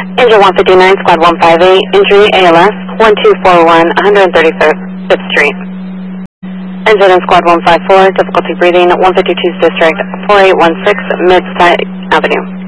Engine 159, Squad 158, injury ALS, 1241, 135th Street. Engine in Squad 154, difficulty breathing, 152's District, 4816 Mid-Side Avenue.